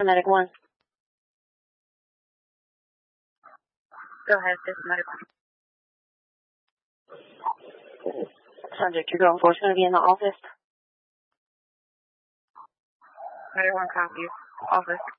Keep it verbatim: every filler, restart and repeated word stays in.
Medic one. Go ahead, this is Medic one. Subject, you're going for is going to be in the office. Medic one, copy. Office.